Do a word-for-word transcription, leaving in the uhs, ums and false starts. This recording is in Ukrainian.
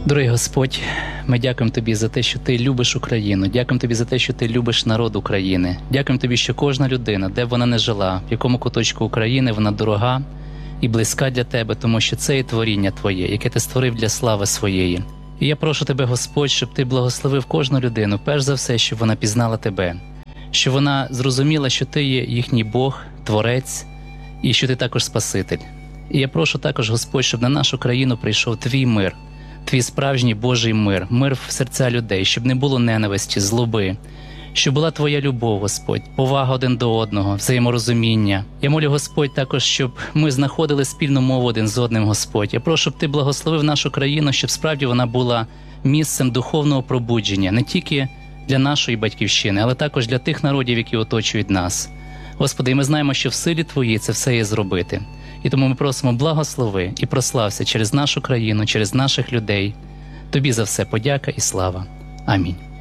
Дорогий Господь, ми дякуємо Тобі за те, що Ти любиш Україну. Дякуємо Тобі за те, що Ти любиш народ України. Дякуємо Тобі, що кожна людина, де б вона не жила, в якому куточку України, вона дорога і близька для Тебе, тому що це є творіння Твоє, яке Ти створив для слави Своєї. І я прошу Тебе, Господь, щоб Ти благословив кожну людину, перш за все, щоб вона пізнала Тебе, щоб вона зрозуміла, що Ти є їхній Бог, Творець, і що Ти також Спаситель. І я прошу також, Господь, щоб на нашу країну прийшов Твій мир, Твій справжній Божий мир, мир в серця людей, щоб не було ненависті, злоби, щоб була Твоя любов, Господь, повага один до одного, взаєморозуміння. Я молю, Господь, також, щоб ми знаходили спільну мову один з одним, Господь. Я прошу, щоб Ти благословив нашу країну, щоб справді вона була місцем духовного пробудження, не тільки для нашої батьківщини, але також для тих народів, які оточують нас. Господи, і ми знаємо, що в силі Твоїй це все є зробити. І тому ми просимо, благослови і прослався через нашу країну, через наших людей. Тобі за все подяка і слава. Амінь.